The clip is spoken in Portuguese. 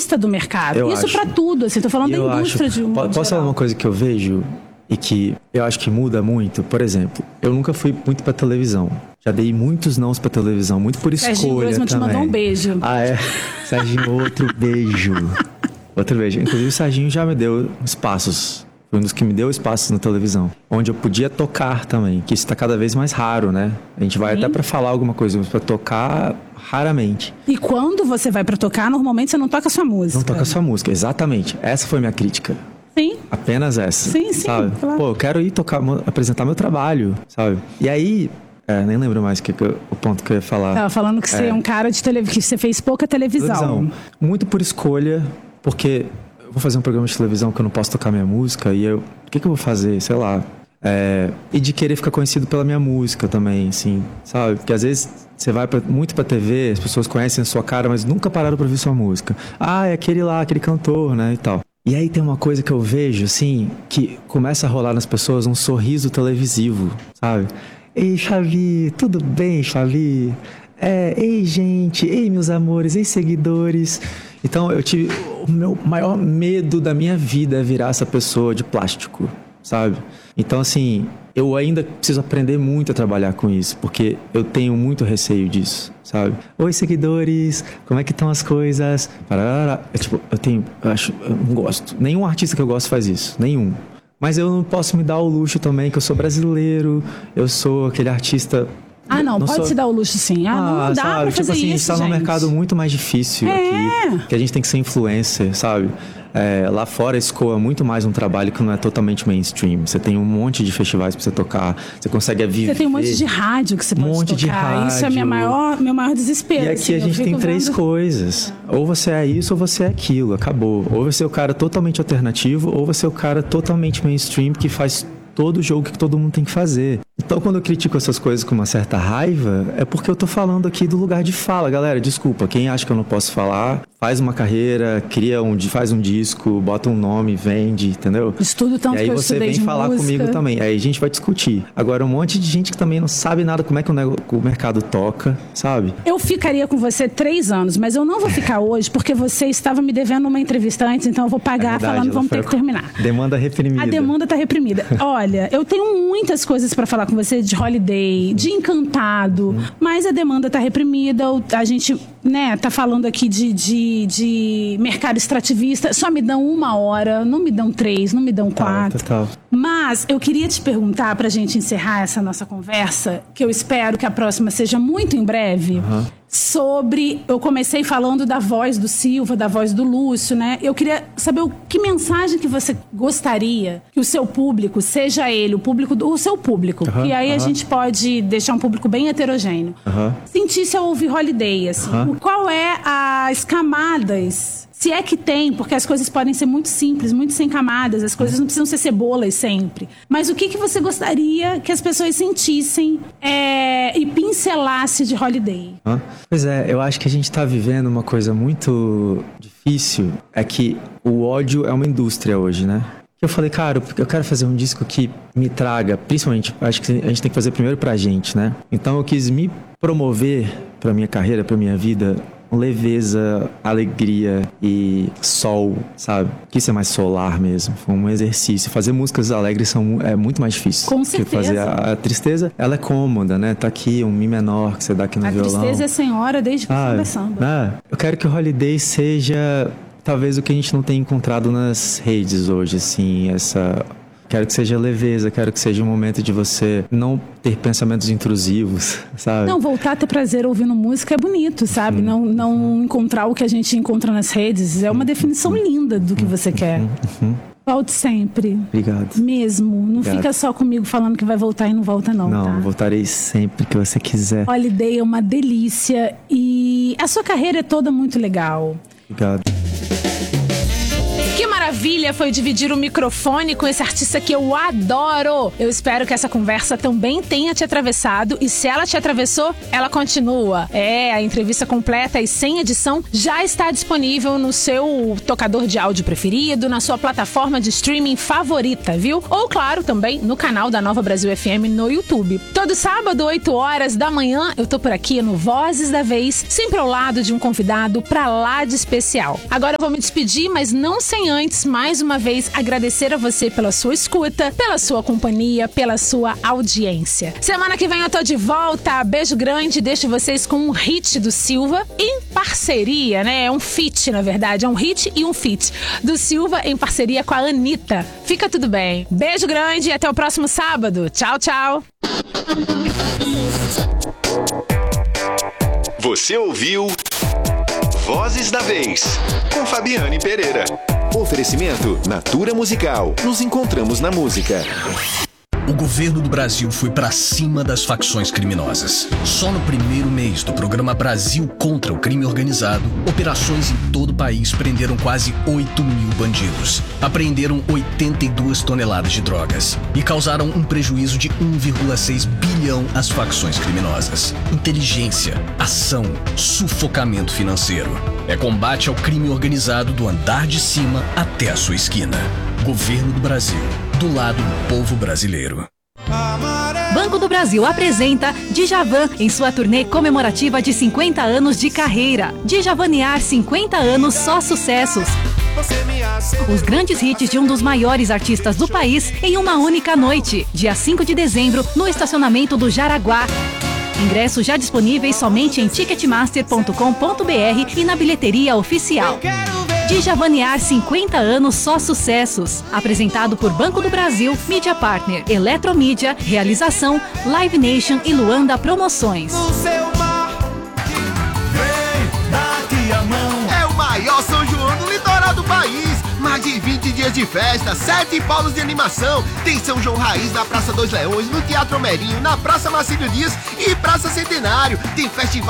ativista do mercado. Isso pra tudo, assim, tô falando da indústria de um modo Posso falar geral. uma coisa que eu vejo e que eu acho que muda muito? Por exemplo, eu nunca fui muito pra televisão. Já dei muitos nãos pra televisão, muito por escolha Serginho Groisman te também. mandou um beijo. Ah, é? Serginho, outro beijo. Outro beijo. Inclusive, o Serginho já me deu espaços. Foi um dos que me deu espaços na televisão. Onde eu podia tocar também, que isso tá cada vez mais raro, né? A gente vai até pra falar alguma coisa, mas pra tocar, raramente. E quando você vai pra tocar, normalmente você não toca sua música. Não toca sua música, exatamente. Essa foi minha crítica. Sim. Apenas essa. Sim, sabe? claro. Pô, eu quero ir tocar, apresentar meu trabalho, sabe? E aí, nem lembro mais o ponto que eu ia falar. Tava falando que você é um cara de televisão, que você fez pouca televisão. Muito por escolha, porque eu vou fazer um programa de televisão que eu não posso tocar minha música, e o que eu vou fazer? Sei lá. E de querer ficar conhecido pela minha música também, assim, sabe? Porque às vezes você vai muito pra TV, as pessoas conhecem a sua cara, mas nunca pararam pra ouvir sua música. Ah, é aquele lá, aquele cantor, né, e tal. E aí tem uma coisa que eu vejo, assim, que começa a rolar nas pessoas um sorriso televisivo, sabe? Ei, Xavi, tudo bem, Xavi? Ei, gente, ei, meus amores, ei, seguidores. Então, eu tive... O meu maior medo da minha vida é virar essa pessoa de plástico, sabe? Então, assim, eu ainda preciso aprender muito a trabalhar com isso, porque eu tenho muito receio disso, sabe? Oi, seguidores, como é que estão as coisas? Eu não gosto. Nenhum artista que eu gosto faz isso, nenhum. Mas eu não posso me dar o luxo também, que eu sou brasileiro, eu sou aquele artista... Ah, não, pode se dar o luxo sim. Não dá pra fazer assim, isso, a gente tá num mercado muito mais difícil aqui, que a gente tem que ser influencer, sabe? Lá fora escoa muito mais um trabalho que não é totalmente mainstream. Você tem um monte de festivais pra você tocar, você consegue viver. Você tem um monte de rádio que você pode tocar. De rádio. Isso é meu maior desespero. E aqui assim, a gente tem três coisas. Ou você é isso ou você é aquilo, acabou. Ou você é o cara totalmente alternativo, ou você é o cara totalmente mainstream que faz todo o jogo que todo mundo tem que fazer. Então, quando eu critico essas coisas com uma certa raiva, é porque eu tô falando aqui do lugar de fala. Galera, desculpa, quem acha que eu não posso falar, faz uma carreira, faz um disco, bota um nome, vende, entendeu? Estudo tanto que eu estudei. E aí você vem falar comigo também. Aí a gente vai discutir. Agora, um monte de gente que também não sabe nada como é que o mercado toca, sabe? Eu ficaria com você 3 anos, mas eu não vou ficar hoje porque você estava me devendo uma entrevista antes, então eu vou pagar falando que vamos ter que terminar. Demanda reprimida. A demanda tá reprimida. Olha, eu tenho muitas coisas pra falar com você de Holiday, de Encantado, mas a demanda tá reprimida. A gente, né, tá falando aqui de mercado extrativista. Só me dão 1 hora, não me dão 3, não me dão 4. Total. Mas eu queria te perguntar, pra gente encerrar essa nossa conversa, que eu espero que a próxima seja muito em breve, sobre... Eu comecei falando da voz do Silva, da voz do Lúcio, né? Eu queria saber que mensagem que você gostaria que o seu público, seja ele, o seu público, que aí a gente pode deixar um público bem heterogêneo, sentisse ao ouvir Holiday, assim. Qual é as camadas... Se é que tem, porque as coisas podem ser muito simples, muito sem camadas, as coisas não precisam ser cebolas sempre. Mas o que você gostaria que as pessoas sentissem e pincelasse de Holiday? Pois é, eu acho que a gente tá vivendo uma coisa muito difícil, é que o ódio é uma indústria hoje, né? Eu falei, cara, eu quero fazer um disco que me traga, principalmente, acho que a gente tem que fazer primeiro pra gente, né? Então eu quis me promover pra minha carreira, pra minha vida, leveza, alegria e sol, sabe? Que isso é mais solar mesmo. Foi um exercício. Fazer músicas alegres é muito mais difícil. Com certeza. Porque fazer a tristeza, ela é cômoda, né? Tá aqui um mi menor que você dá aqui no violão. A tristeza é senhora desde que você samba. Eu quero que o Holiday seja talvez o que a gente não tem encontrado nas redes hoje, assim, Quero que seja leveza, quero que seja um momento de você não ter pensamentos intrusivos, sabe? Não, voltar a ter prazer ouvindo música é bonito, sabe? Não encontrar o que a gente encontra nas redes. É uma definição linda do que você quer. Volte sempre. Obrigado. Mesmo. Não fica só comigo falando que vai voltar e não volta não, tá? Não, voltarei sempre que você quiser. Holiday é uma delícia e a sua carreira é toda muito legal. Obrigado. Que maravilha foi dividir o microfone com esse artista que eu adoro. Eu espero que essa conversa também tenha te atravessado, e se ela te atravessou, ela continua. A entrevista completa e sem edição já está disponível no seu tocador de áudio preferido, na sua plataforma de streaming favorita, viu? Ou, claro, também no canal da Nova Brasil FM no YouTube. Todo sábado, 8 horas da manhã, eu tô por aqui no Vozes da Vez, sempre ao lado de um convidado pra lá de especial. Agora eu vou me despedir, mas não sem antes, mais uma vez, agradecer a você pela sua escuta, pela sua companhia, pela sua audiência. Semana que vem eu tô de volta. Beijo grande, deixo vocês com um hit do Silva, em parceria, né? É um feat, na verdade, é um hit e um feat do Silva em parceria com a Anitta. Fica tudo bem. Beijo grande e até o próximo sábado. Tchau, tchau. Você ouviu Vozes da Vez, com Fabiane Pereira. Oferecimento Natura Musical. Nos encontramos na música. O governo do Brasil foi pra cima das facções criminosas. Só no primeiro mês do programa Brasil contra o Crime Organizado, operações em todo o país prenderam quase 8 mil bandidos. Apreenderam 82 toneladas de drogas e causaram um prejuízo de 1,6 bilhão às facções criminosas. Inteligência, ação, sufocamento financeiro. É combate ao crime organizado do andar de cima até a sua esquina. Governo do Brasil, do lado do povo brasileiro. Banco do Brasil apresenta Djavan em sua turnê comemorativa de 50 anos de carreira. Djavanear 50 anos, só sucessos. Os grandes hits de um dos maiores artistas do país em uma única noite. Dia 5 de dezembro, no estacionamento do Jaraguá. Ingressos já disponíveis somente em ticketmaster.com.br e na bilheteria oficial. Djavanear 50 anos, só sucessos. Apresentado por Banco do Brasil, Mídia Partner, Eletromídia, Realização, Live Nation e Luanda Promoções. O seu mar, vem, daqui a mão. É o maior São João do litoral do país. Mais de 20 dias de festa, 7 polos de animação. Tem São João Raiz na Praça dos Leões, no Teatro Homerinho, na Praça Marcílio Dias e Praça Centenário. Tem festival